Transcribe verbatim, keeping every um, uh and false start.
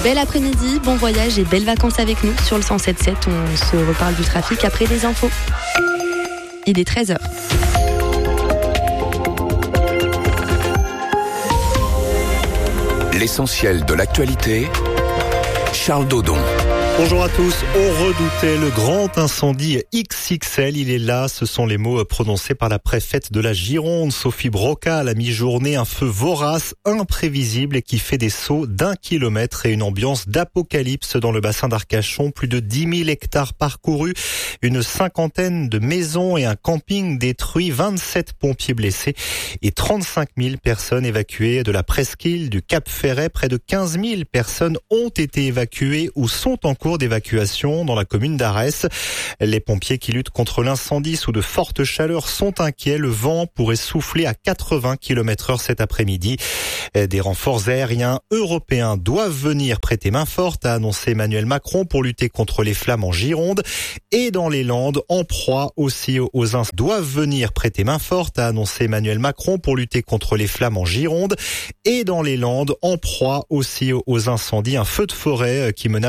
Bel après-midi, bon voyage et belles vacances avec nous sur le cent sept sept. On se reparle du trafic après les infos. Il est treize heures. L'essentiel de l'actualité, Charles Dodon. Bonjour à tous. On redoutait le grand incendie X X L. Il est là. Ce sont les mots prononcés par la préfète de la Gironde, Sophie Broca, à la mi-journée. Un feu vorace, imprévisible et qui fait des sauts d'un kilomètre et une ambiance d'apocalypse dans le bassin d'Arcachon. Plus de dix mille hectares parcourus, une cinquantaine de maisons et un camping détruit, vingt-sept pompiers blessés et trente-cinq mille personnes évacuées de la presqu'île du Cap Ferret. Près de quinze mille personnes ont été évacuées ou sont en cours d'évacuation dans la commune d'Arès. Les pompiers qui luttent contre l'incendie sous de fortes chaleurs sont inquiets. Le vent pourrait souffler à quatre-vingts kilomètres heure cet après-midi. Des renforts aériens européens doivent venir prêter main forte, a annoncé Emmanuel Macron, pour lutter contre les flammes en Gironde et dans les Landes, en proie aussi aux incendies. Doivent venir prêter main forte, a annoncé Emmanuel Macron, pour lutter contre les flammes en Gironde et dans les Landes, en proie aussi aux incendies. Un feu de forêt qui menace